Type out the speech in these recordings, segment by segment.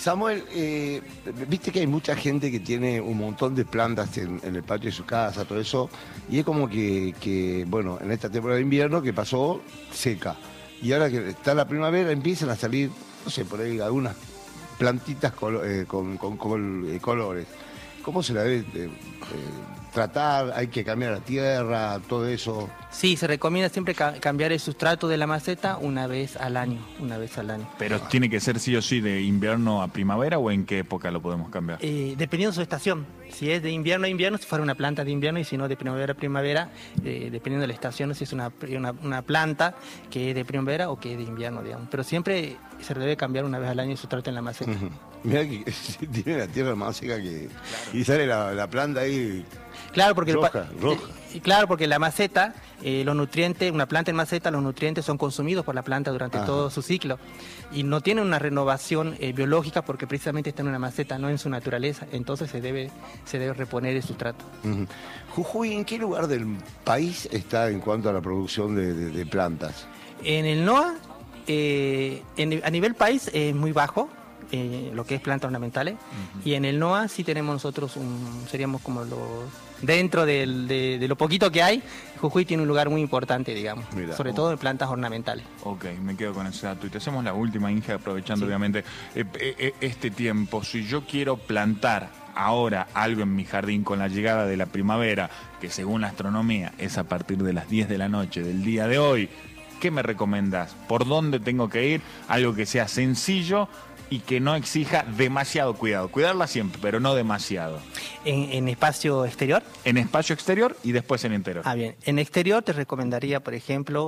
Samuel, viste que hay mucha gente que tiene un montón de plantas en el patio de su casa, todo eso, y es como que, bueno, en esta temporada de invierno que pasó seca, y ahora que está la primavera empiezan a salir, no sé, por ahí algunas plantitas con colores. ¿Cómo se la debe tratar? ¿Hay que cambiar la tierra, todo eso? Sí, se recomienda siempre cambiar el sustrato de la maceta una vez al año. Pero tiene que ser sí o sí de invierno a primavera, ¿o en qué época lo podemos cambiar? Dependiendo de su estación. Si es de invierno a invierno, si fuera una planta de invierno, y si no de primavera a primavera, dependiendo de la estación, si es una planta que es de primavera o que es de invierno, digamos. Pero siempre se debe cambiar una vez al año el sustrato en la maceta. Mirá que tiene la tierra más seca que... Y sale la planta ahí... Claro, porque roja. Claro, porque la maceta, los nutrientes, una planta en maceta, los nutrientes son consumidos por la planta durante todo su ciclo y no tiene una renovación biológica porque precisamente está en una maceta, no en su naturaleza. Entonces se debe reponer el sustrato. Jujuy, ¿en qué lugar del país está en cuanto a la producción de plantas? En el NOA, a nivel país es muy bajo. Lo que es plantas ornamentales, y en el NOA sí tenemos nosotros seríamos como dentro de lo poquito que hay. Jujuy tiene un lugar muy importante, digamos. Mirá, sobre todo en plantas ornamentales. Ok, me quedo con ese dato. Y te hacemos la última, Inge, aprovechando obviamente este tiempo. Si yo quiero plantar ahora algo en mi jardín con la llegada de la primavera, que según la astronomía es a partir de las 10 de la noche del día de hoy, ¿qué me recomendás? ¿Por dónde tengo que ir? Algo que sea sencillo y que no exija demasiado cuidado. Cuidarla siempre, pero no demasiado. ¿En espacio exterior? En espacio exterior y después en interior. Bien. En exterior te recomendaría, por ejemplo,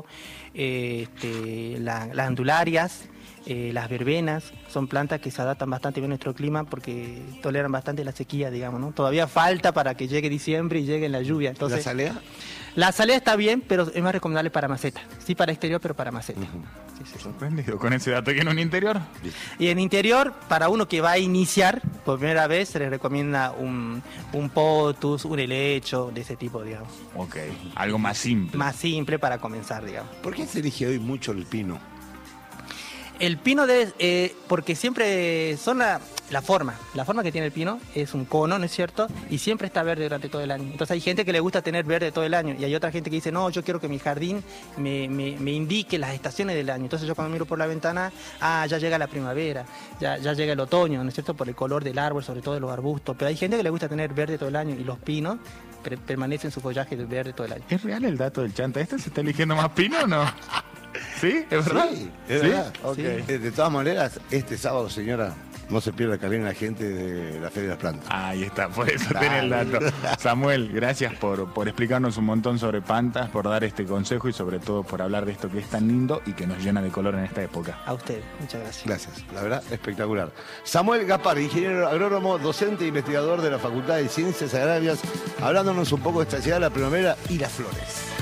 las andularias, las verbenas. Son plantas que se adaptan bastante bien a nuestro clima porque toleran bastante la sequía, digamos, ¿no? Todavía falta para que llegue diciembre y llegue la lluvia. Entonces, ¿la salea? La salea está bien, pero es más recomendable para maceta. Sí, para exterior, pero para maceta. Sí. Sorprendido con ese dato. ¿Y en un interior? Y en interior, para uno que va a iniciar por primera vez, se le recomienda un potus, un helecho, de ese tipo, digamos. Ok, algo más simple. Más simple para comenzar, digamos. ¿Por qué se elige hoy mucho el pino? El pino porque siempre son la forma que tiene el pino es un cono, ¿no es cierto? Y siempre está verde durante todo el año. Entonces hay gente que le gusta tener verde todo el año y hay otra gente que dice, no, yo quiero que mi jardín me indique las estaciones del año. Entonces yo cuando miro por la ventana, ya llega la primavera, ya llega el otoño, ¿no es cierto? Por el color del árbol, sobre todo de los arbustos. Pero hay gente que le gusta tener verde todo el año y los pinos permanecen su follaje de verde todo el año. ¿Es real el dato del chanta? ¿Se está eligiendo más pino o no? ¿Sí? ¿Es verdad? Sí, es verdad. Okay. Sí. De todas maneras, este sábado, señora, no se pierda que viene la gente de la Feria de las Plantas. Ahí está, por eso tiene el dato. Samuel, gracias por explicarnos un montón sobre plantas, por dar este consejo y sobre todo por hablar de esto que es tan lindo y que nos llena de color en esta época. A usted, muchas gracias. Gracias, la verdad, espectacular. Samuel Gaspar, ingeniero agrónomo, docente e investigador de la Facultad de Ciencias Agrarias, hablándonos un poco de esta llegada de la primavera y las flores.